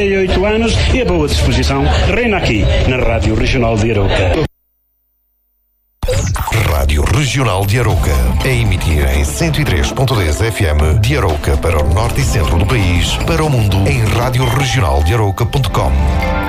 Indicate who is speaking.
Speaker 1: 88 anos e a boa disposição reina aqui na Rádio Regional de Arouca.
Speaker 2: Rádio Regional de Arouca, a emitir em 103.10 FM de Arouca para o norte e centro do país, para o mundo em radioregionaldearouca.com.